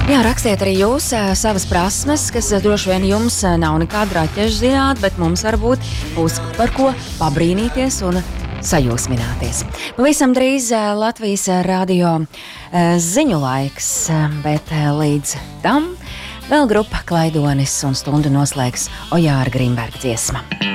Jā, rakstiet arī jūs savas prasmes, kas droši vien jums nav nekāda raķešu zināt, bet mums varbūt būs par ko pabrīnīties un sajūsmināties. Pavisam drīz Latvijas radio ziņu laiks, bet līdz tam vēl grupa Klaidonis un stundu noslēgs Ojāra Grimberga dziesma.